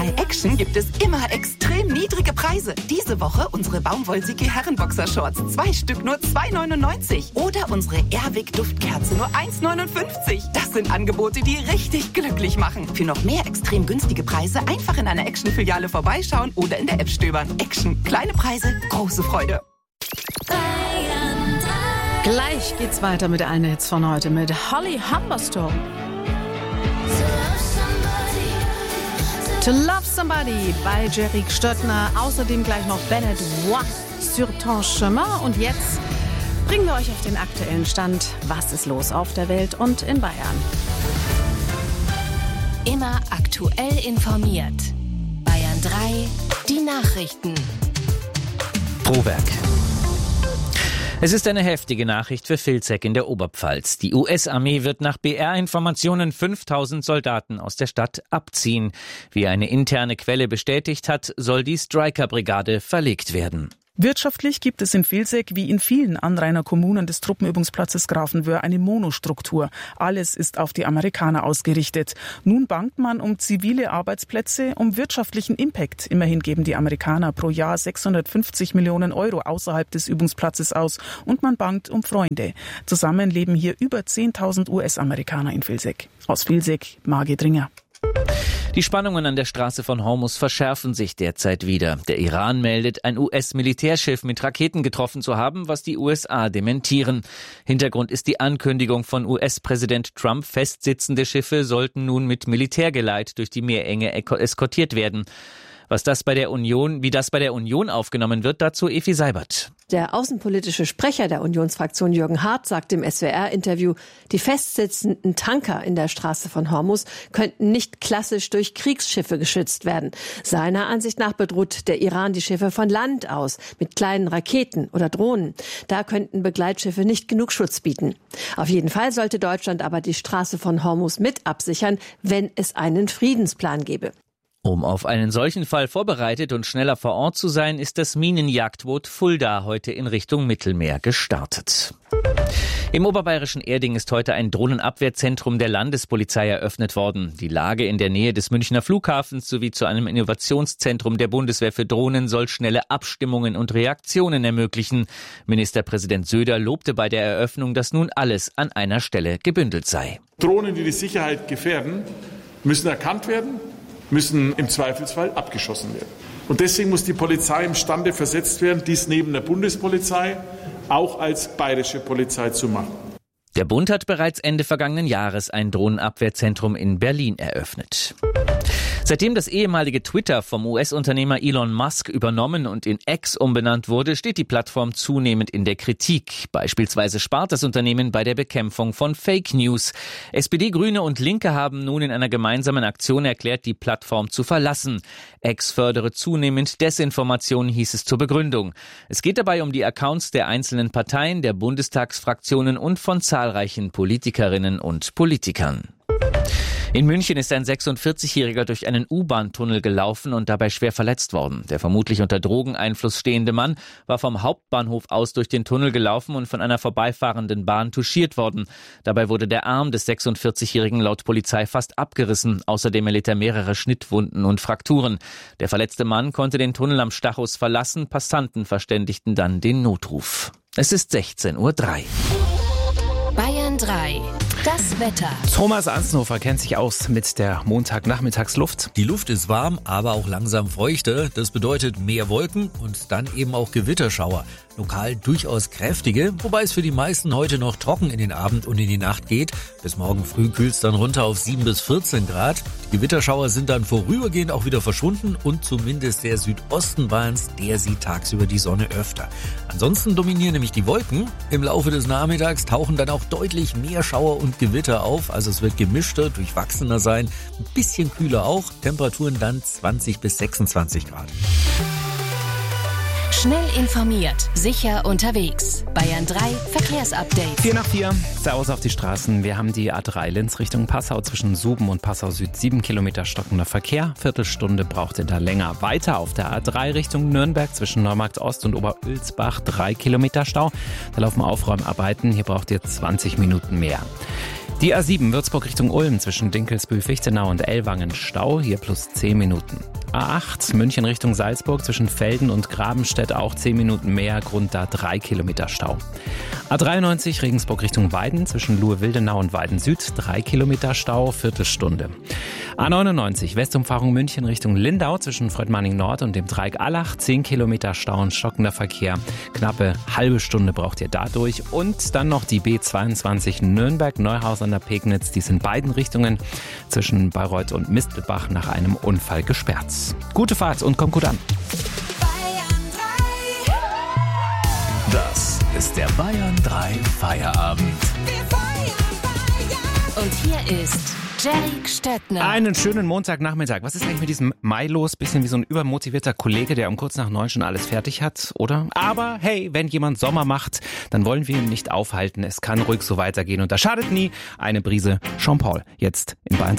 Bei Action gibt es immer extrem niedrige Preise. Diese Woche unsere Baumwollsicki Herrenboxershorts. 2 Stück nur 2,99. Oder unsere Airwick Duftkerze nur 1,59. Das sind Angebote, die richtig glücklich machen. Für noch mehr extrem günstige Preise einfach in einer Action-Filiale vorbeischauen oder in der App stöbern. Action. Kleine Preise, große Freude. Gleich geht's weiter mit allen Hits von heute mit Holly Humberstone. To Love Somebody bei Jerry Stöttner. Außerdem gleich noch Bennett Moi sur ton chemin. Und jetzt bringen wir euch auf den aktuellen Stand. Was ist los auf der Welt und in Bayern? Immer aktuell informiert. Bayern 3, die Nachrichten. Frohwerk. Es ist eine heftige Nachricht für Vilseck in der Oberpfalz. Die US-Armee wird nach BR-Informationen 5000 Soldaten aus der Stadt abziehen. Wie eine interne Quelle bestätigt hat, soll die Stryker-Brigade verlegt werden. Wirtschaftlich gibt es in Vilseck wie in vielen Anrainerkommunen des Truppenübungsplatzes Grafenwöhr eine Monostruktur. Alles ist auf die Amerikaner ausgerichtet. Nun bangt man um zivile Arbeitsplätze, um wirtschaftlichen Impact. Immerhin geben die Amerikaner pro Jahr 650 Millionen Euro außerhalb des Übungsplatzes aus. Und man bangt um Freunde. Zusammen leben hier über 10.000 US-Amerikaner in Vilseck. Aus Vilseck, Margit Ringer. Die Spannungen an der Straße von Hormuz verschärfen sich derzeit wieder. Der Iran meldet, ein US-Militärschiff mit Raketen getroffen zu haben, was die USA dementieren. Hintergrund ist die Ankündigung von US-Präsident Trump, festsitzende Schiffe sollten nun mit Militärgeleit durch die Meerenge eskortiert werden. Wie das bei der Union aufgenommen wird, dazu Evi Seibert. Der außenpolitische Sprecher der Unionsfraktion Jürgen Hart sagt im SWR-Interview, die festsitzenden Tanker in der Straße von Hormuz könnten nicht klassisch durch Kriegsschiffe geschützt werden. Seiner Ansicht nach bedroht der Iran die Schiffe von Land aus mit kleinen Raketen oder Drohnen. Da könnten Begleitschiffe nicht genug Schutz bieten. Auf jeden Fall sollte Deutschland aber die Straße von Hormuz mit absichern, wenn es einen Friedensplan gäbe. Um auf einen solchen Fall vorbereitet und schneller vor Ort zu sein, ist das Minenjagdboot Fulda heute in Richtung Mittelmeer gestartet. Im oberbayerischen Erding ist heute ein Drohnenabwehrzentrum der Landespolizei eröffnet worden. Die Lage in der Nähe des Münchner Flughafens sowie zu einem Innovationszentrum der Bundeswehr für Drohnen soll schnelle Abstimmungen und Reaktionen ermöglichen. Ministerpräsident Söder lobte bei der Eröffnung, dass nun alles an einer Stelle gebündelt sei. Drohnen, die die Sicherheit gefährden, müssen erkannt werden, müssen im Zweifelsfall abgeschossen werden. Und deswegen muss die Polizei imstande versetzt werden, dies neben der Bundespolizei auch als bayerische Polizei zu machen. Der Bund hat bereits Ende vergangenen Jahres ein Drohnenabwehrzentrum in Berlin eröffnet. Seitdem das ehemalige Twitter vom US-Unternehmer Elon Musk übernommen und in X umbenannt wurde, steht die Plattform zunehmend in der Kritik. Beispielsweise spart das Unternehmen bei der Bekämpfung von Fake News. SPD, Grüne und Linke haben nun in einer gemeinsamen Aktion erklärt, die Plattform zu verlassen. X fördere zunehmend Desinformation, hieß es zur Begründung. Es geht dabei um die Accounts der einzelnen Parteien, der Bundestagsfraktionen und von zahlreichen Politikerinnen und Politikern. In München ist ein 46-Jähriger durch einen U-Bahn-Tunnel gelaufen und dabei schwer verletzt worden. Der vermutlich unter Drogeneinfluss stehende Mann war vom Hauptbahnhof aus durch den Tunnel gelaufen und von einer vorbeifahrenden Bahn touchiert worden. Dabei wurde der Arm des 46-Jährigen laut Polizei fast abgerissen. Außerdem erlitt er mehrere Schnittwunden und Frakturen. Der verletzte Mann konnte den Tunnel am Stachus verlassen. Passanten verständigten dann den Notruf. Es ist 16:03 Uhr. Bayern 3. Das Wetter. Thomas Ansnofer kennt sich aus mit der Montagnachmittagsluft. Die Luft ist warm, aber auch langsam feuchter. Das bedeutet mehr Wolken und dann eben auch Gewitterschauer. Lokal durchaus kräftige, wobei es für die meisten heute noch trocken in den Abend und in die Nacht geht. Bis morgen früh kühlt es dann runter auf 7 bis 14 Grad. Die Gewitterschauer sind dann vorübergehend auch wieder verschwunden und zumindest der Südosten Bayerns, der sieht tagsüber die Sonne öfter. Ansonsten dominieren nämlich die Wolken. Im Laufe des Nachmittags tauchen dann auch deutlich mehr Schauer und Gewitter auf. Also es wird gemischter, durchwachsener sein. Ein bisschen kühler auch. Temperaturen dann 20 bis 26 Grad. Schnell informiert, sicher unterwegs. Bayern 3 Verkehrsupdate. 4 nach 4, Servus auf die Straßen. Wir haben die A3 Linz Richtung Passau zwischen Suben und Passau Süd 7 Kilometer stockender Verkehr. Viertelstunde braucht ihr da länger. Weiter auf der A3 Richtung Nürnberg zwischen Neumarkt Ost und Oberölsbach 3 Kilometer Stau. Da laufen Aufräumarbeiten. Hier braucht ihr 20 Minuten mehr. Die A7 Würzburg Richtung Ulm zwischen Dinkelsbühl, Fichtenau und Ellwangen Stau. Hier plus 10 Minuten. A8 München Richtung Salzburg zwischen Velden und Grabenstedt auch 10 Minuten mehr, Grund da 3 Kilometer Stau. A93 Regensburg Richtung Weiden zwischen Luhe-Wildenau und Weiden Süd 3 Kilometer Stau, Viertelstunde. A99 Westumfahrung München Richtung Lindau zwischen Fröttmanning Nord und dem Dreieck Allach 10 Kilometer Stau und stockender Verkehr. Knappe halbe Stunde braucht ihr dadurch. Und dann noch die B22 Nürnberg-Neuhaus an der Pegnitz. Die sind in beiden Richtungen zwischen Bayreuth und Mistelbach nach einem Unfall gesperrt. Gute Fahrt und kommt gut an. Das ist der Bayern 3 Feierabend. Und hier ist Jerry Stöttner. Einen schönen Montagnachmittag. Was ist eigentlich mit diesem Mai los? Bisschen wie so ein übermotivierter Kollege, der um kurz nach 9 schon alles fertig hat, oder? Aber hey, wenn jemand Sommer macht, dann wollen wir ihn nicht aufhalten. Es kann ruhig so weitergehen und da schadet nie eine Prise Jean Paul. Jetzt in Bayern 3.